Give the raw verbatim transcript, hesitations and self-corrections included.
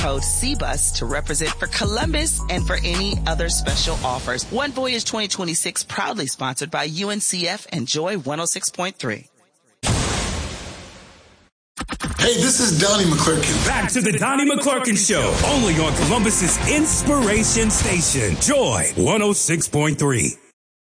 code C bus to represent for Columbus and for any other special offers. One Voyage twenty twenty-six proudly sponsored by U N C F and Joy one oh six point three. Hey, this is Donnie McClurkin. Back to the Donnie McClurkin Show, only on Columbus's Inspiration Station, Joy one oh six point three.